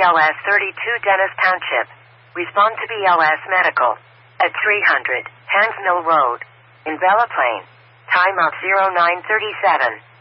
BLS 32 Dennis Township. Respond to BLS Medical at 300 Hans Mill Road in Bella Plaine. Time of 0937.